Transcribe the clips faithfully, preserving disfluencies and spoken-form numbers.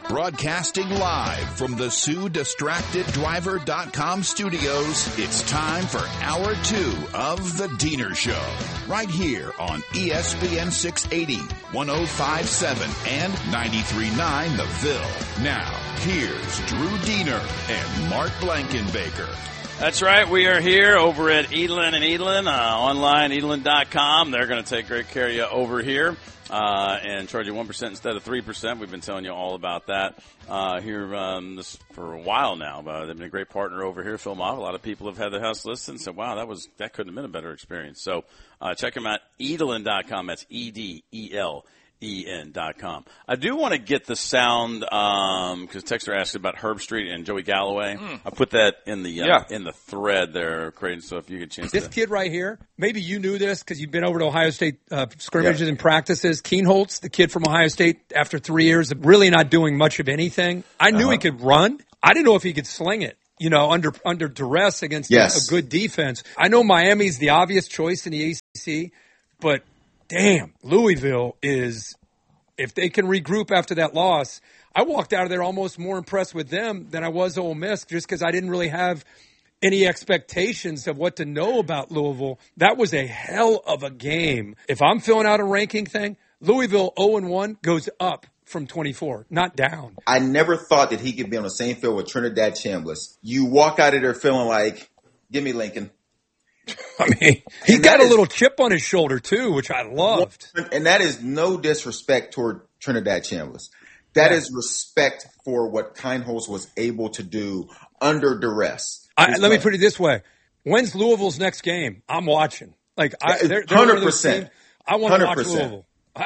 Broadcasting live from the Sue Distracted Driver dot com studios, it's time for Hour two of The Diener Show. Right here on E S P N six eighty, one oh five point seven, and ninety-three point nine The Ville. Now, here's Drew Diener and Mark Blankenbaker. That's right. We are here over at Edlin and Edlin, uh, online, edlin dot com. They're going to take great care of you over here. Uh, and charge you one percent instead of three percent. We've been telling you all about that uh, here um, this for a while now. Uh, they've been a great partner over here, Phil Mott. A lot of people have had their house listed and said, wow, that was that couldn't have been a better experience. So uh, check them out, edlin dot com. That's E D E L E N dot com. I do want to get the sound um, because Texter asked about Herb Street and Joey Galloway. Mm. I put that in the uh, yeah. in the thread there, Creighton, so if you get a chance this to. Kid right here, maybe you knew this because you've been over to Ohio State uh, scrimmages yeah. and practices. Keenholtz, the kid from Ohio State, after three years of really not doing much of anything. I knew uh-huh. he could run. I didn't know if he could sling it, you know, under under duress against yes. a, a good defense. I know Miami's the obvious choice in the A C C, but damn, Louisville is, if they can regroup after that loss, I walked out of there almost more impressed with them than I was Ole Miss just because I didn't really have any expectations of what to know about Louisville. That was a hell of a game. If I'm filling out a ranking thing, Louisville oh and one goes up from twenty-four, not down. I never thought that he could be on the same field with Trinidad Chambliss. You walk out of there feeling like, give me Lincoln. I mean, he got a little chip on his shoulder, too, which I loved. And that is no disrespect toward Trinidad Chambliss. That yeah. is respect for what Keenholtz was able to do under duress. I, let me put it this way. When's Louisville's next game? I'm watching. Like, I, they're, they're one hundred percent. I want to watch Louisville.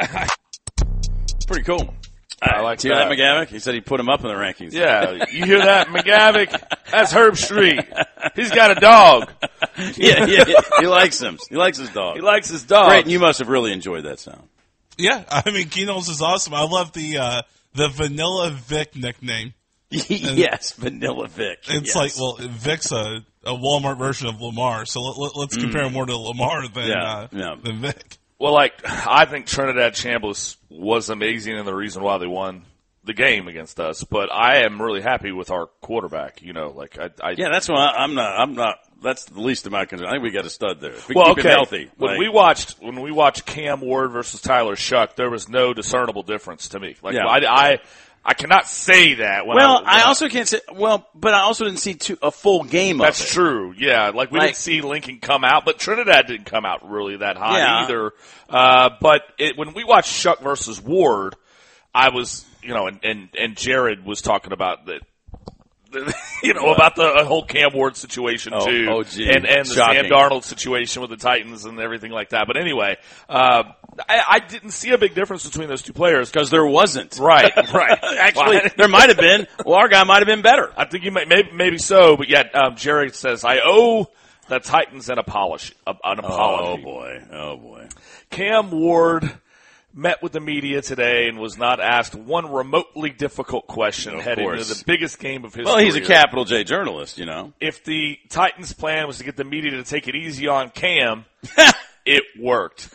Pretty cool. I like that. that. that McGavick? He said he'd put him up in the rankings. Yeah, you hear that, McGavick? That's Herb Street. He's got a dog. yeah, yeah, yeah, he likes him. He likes his dog. He likes his dog. Great, and you must have really enjoyed that sound. Yeah, I mean, Keenholtz is awesome. I love the uh, the Vanilla Vic nickname. yes, Vanilla Vic. It's yes. like, well, Vic's a, a Walmart version of Lamar, so let, let, let's compare mm. more to Lamar than yeah, uh, yeah. than Vic. Well, like, I think Trinidad Chambliss was amazing and the reason why they won the game against us, but I am really happy with our quarterback. You know, like I, I yeah, that's why I'm not. I'm not. That's the least of my concern. I think we got a stud there. If we well, keep okay. him healthy. When like, we watched when we watched Cam Ward versus Tyler Shuck, there was no discernible difference to me. Like yeah. I, I, I cannot say that. When well, I, when I also can't say. Well, but I also didn't see two, a full game That's of it. true. Yeah, like we like, didn't see Lincoln come out, but Trinidad didn't come out really that high yeah. either. Uh, but it, when we watched Shuck versus Ward, I was, you know, and, and, and Jared was talking about that, you know, about the whole Cam Ward situation oh, too, oh, gee. and and the Shocking. Sam Darnold situation with the Titans and everything like that. But anyway, uh, I, I didn't see a big difference between those two players because there wasn't. Right, right. Actually, well, there might have been. Well, our guy might have been better. I think you might, maybe maybe so. But yet, um, Jared says I owe the Titans an apology. An apology. Oh boy, oh boy. Cam Ward met with the media today and was not asked one remotely difficult question heading into the biggest game of his well, career. Well, he's a capital J journalist, you know. If the Titans' plan was to get the media to take it easy on Cam, it worked.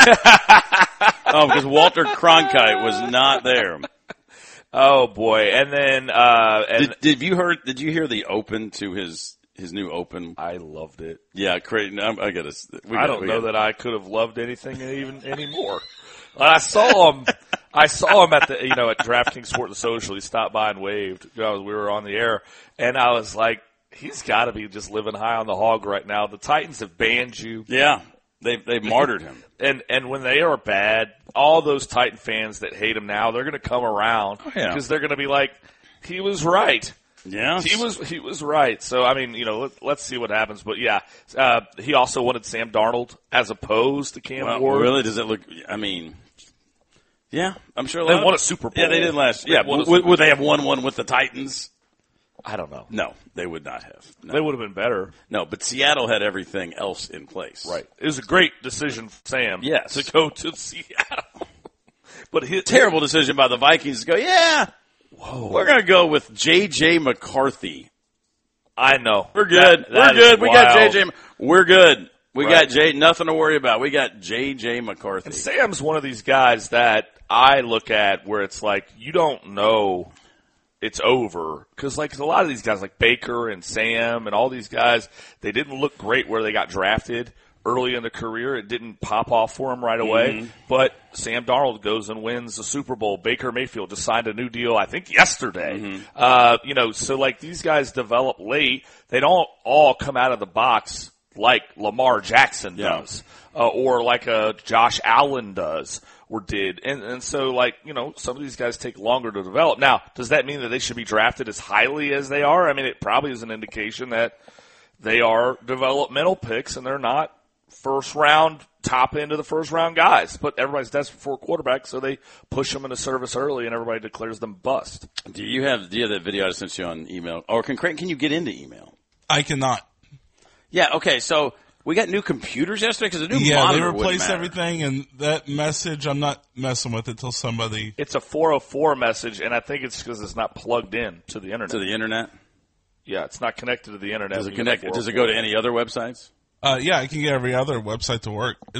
oh, because Walter Cronkite was not there. Oh boy! And then, uh, and did, did you heard? Did you hear the open to his his new open? I loved it. Yeah, Creighton. I, I gotta. We I gotta, don't we know gotta. that I could have loved anything even anymore. I saw him. I saw him at the, you know, at DraftKings Sport and Social. He stopped by and waved. You know, we were on the air, and I was like, he's got to be just living high on the hog right now. The Titans have banned you. Yeah, they've they've martyred him. And and when they are bad, all those Titan fans that hate him now, they're going to come around oh, yeah. because they're going to be like, he was right. Yeah, he was he was right. So I mean, you know, let, let's see what happens. But yeah, uh, he also wanted Sam Darnold as opposed to Cam well, Ward. Really? Does it look? I mean. Yeah, I'm sure. A they lot won of, a Super Bowl. Yeah, they did last. They yeah, would, would they have won one with the Titans? I don't know. No, they would not have. No. They would have been better. No, but Seattle had everything else in place. Right. It was a great decision for Sam. Yes. To go to Seattle. But his terrible decision by the Vikings to go. Yeah, whoa, we're gonna go with J J McCarthy. I know. We're good. That, that we're good. We wild. got J J. We're good. We right. got Jay. Nothing to worry about. We got J J McCarthy. And Sam's one of these guys that I look at where it's like you don't know it's over. Because, like, a lot of these guys, like Baker and Sam and all these guys, they didn't look great where they got drafted early in the career. It didn't pop off for them right away. Mm-hmm. But Sam Darnold goes and wins the Super Bowl. Baker Mayfield just signed a new deal, I think, yesterday. Mm-hmm. Uh, you know, so, like, these guys develop late. They don't all come out of the box like Lamar Jackson Yeah. does, uh, or like a Josh Allen does or did. And, and so, like, you know, some of these guys take longer to develop. Now, does that mean that they should be drafted as highly as they are? I mean, it probably is an indication that they are developmental picks and they're not first round, top end of the first round guys. But everybody's desperate for a quarterback, so they push them into service early and everybody declares them bust. Do you have do you have that video I sent you on email? Or can Creighton, can you get into email? I cannot. Yeah, okay, so we got new computers yesterday because the new Yeah, they monitor wouldn't replaced matter. everything, and that message, I'm not messing with it till somebody. It's a four oh four message, and I think it's because it's not plugged in to the internet. To the internet? Yeah, it's not connected to the internet. Does it when you get connect? the Does it go to any other websites? Uh, yeah, I can get every other website to work.